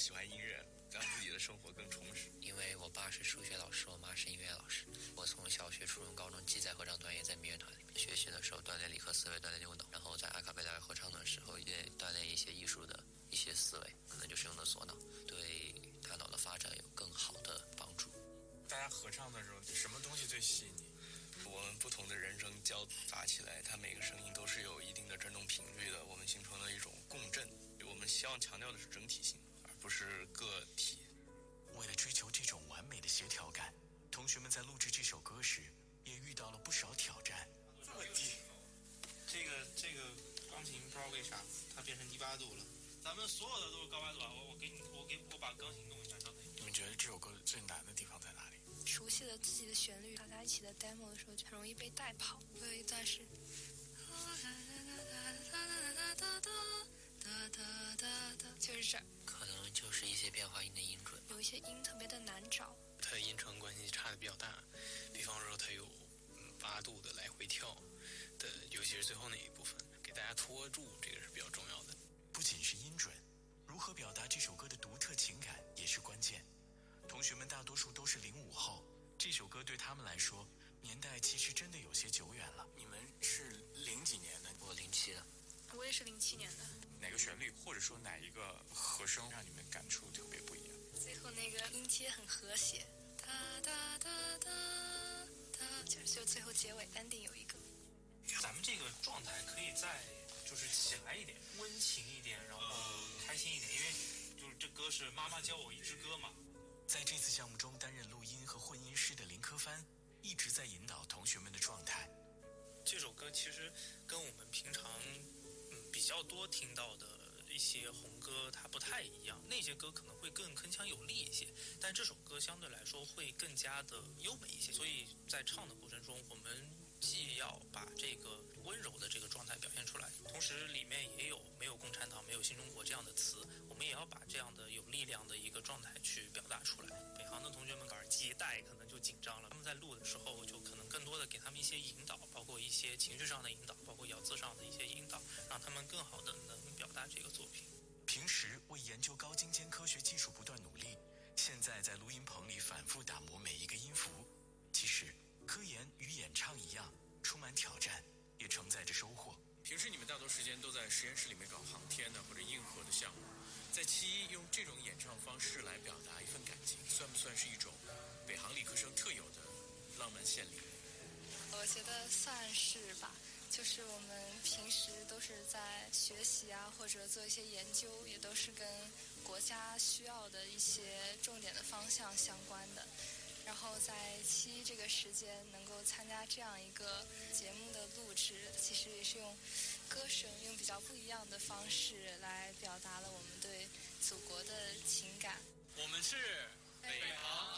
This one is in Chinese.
喜欢音乐，让自己的生活更充实。 因为我爸是数学老师，我妈是音乐老师。我从小学、初中、高中既在合唱团也在民乐团里面。学习的时候锻炼理科思维，锻炼右脑，然后在阿卡贝拉合唱的时候也锻炼一些艺术的一些思维，可能就是用的左脑，对大脑的发展有更好的帮助。 大家合唱的时候，什么东西最吸引你？ 我们不同的人声交杂起来，它每个声音都是有一定的振动频率的，我们形成了一种共振。我们希望强调的是整体性，而不是个体。 为了追求这种完美的协调感，同学们在录制这首歌时也遇到了不少挑战。 这么低，这个钢琴不知道为啥它变成低八度了。咱们所有的都是高八度啊！我把钢琴弄一下，交给你。 你们觉得这首歌最难的地方在哪里？ 熟悉了自己的旋律，大家一起的 demo 的时候就很容易被带跑。我有一段是，就是这儿， 可能就是一些变化音的音准， 有一些音特别的难找。 它的音程关系差的比较大，比方说它有8度的来回跳的，尤其是最后那一部分，给大家拖住，这个是比较重要的。 不仅是音准，如何表达这首歌的独特情感也是关键。同学们大多数都是05后，这首歌对他们来说年代其实真的有些久远了。你们是零几年的？ 我07的。 我也是07年的。 哪个旋律或者说哪一个和声让你们感触特别不一样？ 最后那个音阶很和谐，哒哒哒哒哒，就最后结尾 ending 有一个。 咱们这个状态可以再就是起来一点，温情一点，然后开心一点，因为就是这歌是妈妈教我一支歌嘛。 在这次项目中担任录音和混音师的林科帆一直在引导同学们的状态。 这首歌其实跟我们平常比较多听到的一些红歌它不太一样，那些歌可能会更铿锵有力一些，但这首歌相对来说会更加的优美一些，所以在唱的过程中我们既要把这个温柔的这个状态表现出来，同时里面也有没有共产党没有新中国这样的词，我们也要把这样的有力量的一个状态去表达出来。北航的同学们耳机带可能就紧张了，他们在录的时候就可能更多的给他们一些引导，包括一些情绪上的引导，包括咬字上的一些引导，让他们更好的能表达这个作品。 平时为研究高精尖科学技术不断努力，现在在录音棚里反复打磨每一个音符。其实科研与演唱一样，充满挑战，也承载着收获。 平时你们大多时间都在实验室里面搞航天的或者硬核的项目，在7用这种演唱方式来表达一份感情，算不算是一种北航理科生特有的浪漫献礼？ 我觉得算是吧，就是我们平时都是在学习啊，或者做一些研究，也都是跟国家需要的一些重点的方向相关的。然后在7这个时间能够参加这样一个节目的录制，其实也是用歌声，用比较不一样的方式来表达了我们对祖国的情感。 我们是北航。